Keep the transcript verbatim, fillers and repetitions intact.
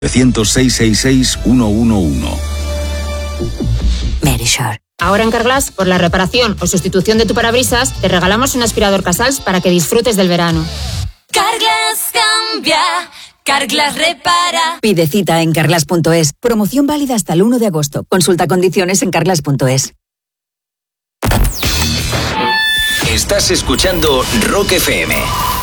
novecientos seis seis seis uno uno uno. Merisure. Ahora en Carglass, por la reparación o sustitución de tu parabrisas, te regalamos un aspirador Casals para que disfrutes del verano. Carglass cambia, Carglass repara. Pide cita en carglass punto es. Promoción válida hasta el uno de agosto. Consulta condiciones en carglass punto es. Estás escuchando Rock F M.